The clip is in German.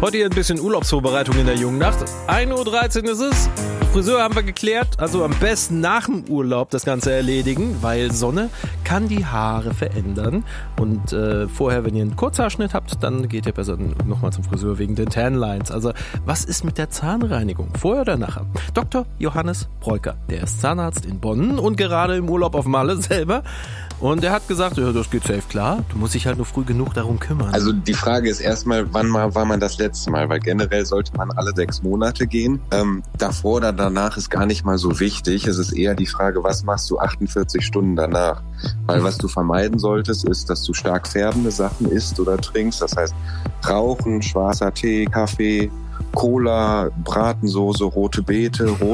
Heute hier ein bisschen Urlaubsvorbereitung in der jungen Nacht. 1:13 Uhr ist es. Friseur haben wir geklärt. Also am besten nach dem Urlaub das Ganze erledigen, weil Sonne kann die Haare verändern. Und vorher, wenn ihr einen Kurzhaarschnitt habt, dann geht ihr besser nochmal zum Friseur wegen den Tanlines. Also was ist mit der Zahnreinigung? Vorher oder nachher? Dr. Johannes Breuker, der ist Zahnarzt in Bonn und gerade im Urlaub auf Malle selber. Und er hat gesagt, ja, das geht safe klar. Du musst dich halt nur früh genug darum kümmern. Also die Frage ist erstmal, wann war man das letzte Mal? Weil generell sollte man alle 6 Monate gehen. Davor oder danach ist gar nicht mal so wichtig. Es ist eher die Frage, was machst du 48 Stunden danach? Weil was du vermeiden solltest, ist, dass du stark färbende Sachen isst oder trinkst. Das heißt, Rauchen, schwarzer Tee, Kaffee, Cola, Bratensoße, rote Beete,